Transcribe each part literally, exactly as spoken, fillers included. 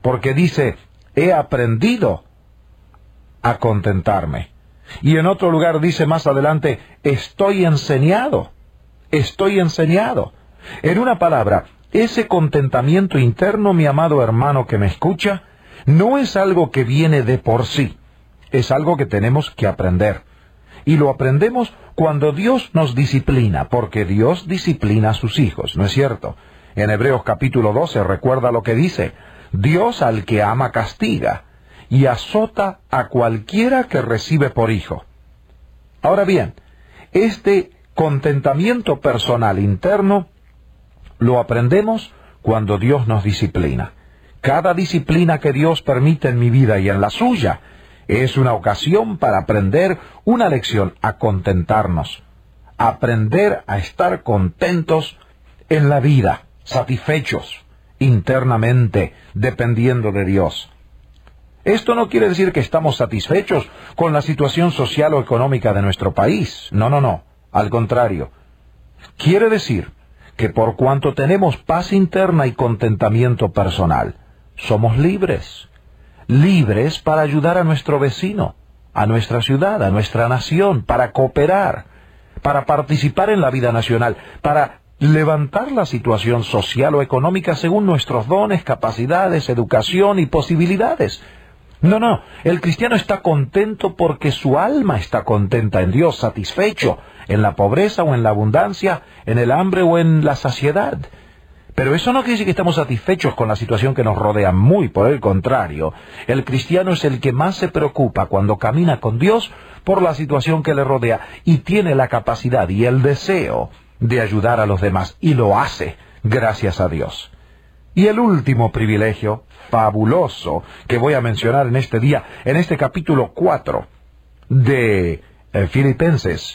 porque dice, he aprendido a contentarme. Y en otro lugar dice más adelante, estoy enseñado, estoy enseñado. En una palabra, ese contentamiento interno, mi amado hermano que me escucha, no es algo que viene de por sí, es algo que tenemos que aprender. Y lo aprendemos cuando Dios nos disciplina, porque Dios disciplina a sus hijos, ¿no es cierto? En Hebreos capítulo doce, recuerda lo que dice, Dios al que ama castiga, y azota a cualquiera que recibe por hijo. Ahora bien, este contentamiento personal interno lo aprendemos cuando Dios nos disciplina. Cada disciplina que Dios permite en mi vida y en la suya es una ocasión para aprender una lección a contentarnos, aprender a estar contentos en la vida, satisfechos internamente, dependiendo de Dios. Esto no quiere decir que estamos satisfechos con la situación social o económica de nuestro país. No, no, no. Al contrario. Quiere decir que por cuanto tenemos paz interna y contentamiento personal, somos libres. Libres para ayudar a nuestro vecino, a nuestra ciudad, a nuestra nación, para cooperar, para participar en la vida nacional, para levantar la situación social o económica según nuestros dones, capacidades, educación y posibilidades. No, no, el cristiano está contento porque su alma está contenta en Dios, satisfecho en la pobreza o en la abundancia, en el hambre o en la saciedad. Pero eso no quiere decir que estamos satisfechos con la situación que nos rodea, muy por el contrario. El cristiano es el que más se preocupa cuando camina con Dios por la situación que le rodea y tiene la capacidad y el deseo de ayudar a los demás, y lo hace, gracias a Dios. Y el último privilegio fabuloso que voy a mencionar en este día, en este capítulo cuatro de eh, Filipenses,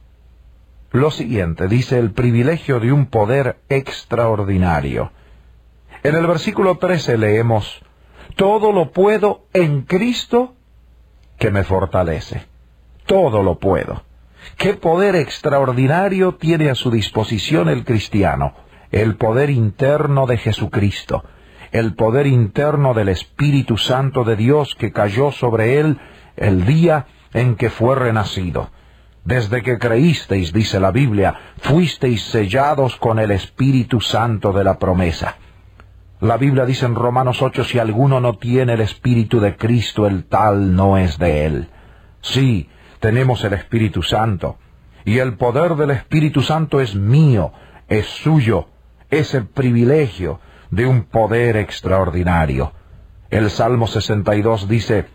lo siguiente, dice el privilegio de un poder extraordinario. En el versículo trece leemos, todo lo puedo en Cristo que me fortalece. Todo lo puedo. ¿Qué poder extraordinario tiene a su disposición el cristiano? El poder interno de Jesucristo, el poder interno del Espíritu Santo de Dios que cayó sobre él el día en que fue renacido. Desde que creísteis, dice la Biblia, fuisteis sellados con el Espíritu Santo de la promesa. La Biblia dice en Romanos ocho, si alguno no tiene el Espíritu de Cristo, el tal no es de él. Sí, tenemos el Espíritu Santo, y el poder del Espíritu Santo es mío, es suyo, es el privilegio de un poder extraordinario. El Salmo sesenta y dos dice,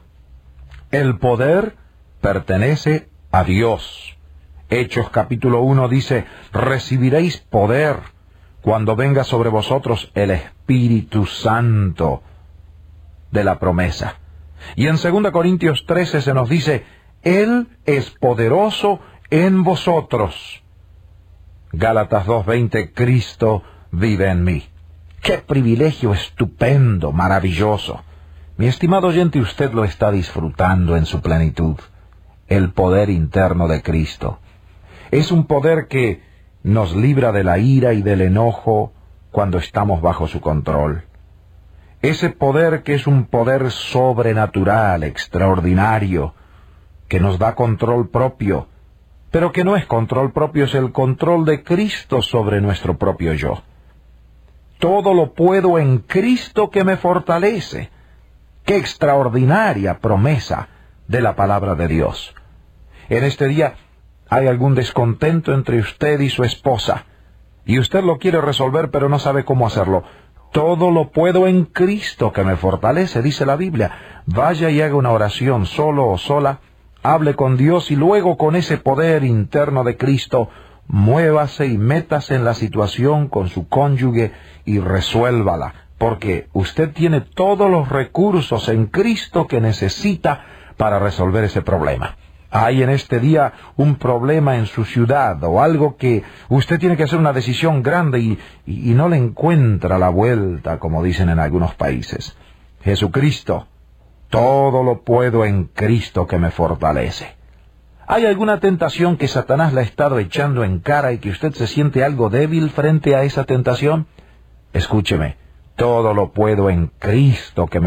el poder pertenece a Dios. Hechos capítulo uno dice, recibiréis poder cuando venga sobre vosotros el Espíritu Santo de la promesa. Y en segunda Corintios trece se nos dice, Él es poderoso en vosotros. Gálatas dos veinte, Cristo vive en mí. ¡Qué privilegio estupendo, maravilloso! Mi estimado oyente, usted lo está disfrutando en su plenitud. El poder interno de Cristo. Es un poder que nos libra de la ira y del enojo cuando estamos bajo su control. Ese poder que es un poder sobrenatural, extraordinario, que nos da control propio, pero que no es control propio, es el control de Cristo sobre nuestro propio yo. Todo lo puedo en Cristo que me fortalece. ¡Qué extraordinaria promesa de la palabra de Dios! En este día hay algún descontento entre usted y su esposa, y usted lo quiere resolver pero no sabe cómo hacerlo. Todo lo puedo en Cristo que me fortalece, dice la Biblia. Vaya y haga una oración solo o sola, hable con Dios y luego con ese poder interno de Cristo, muévase y métase en la situación con su cónyuge y resuélvala, porque usted tiene todos los recursos en Cristo que necesita para resolver ese problema. Hay en este día un problema en su ciudad o algo que usted tiene que hacer una decisión grande y, y, y no le encuentra la vuelta, como dicen en algunos países. Jesucristo, todo lo puedo en Cristo que me fortalece. ¿Hay alguna tentación que Satanás le ha estado echando en cara y que usted se siente algo débil frente a esa tentación? Escúcheme, todo lo puedo en Cristo que me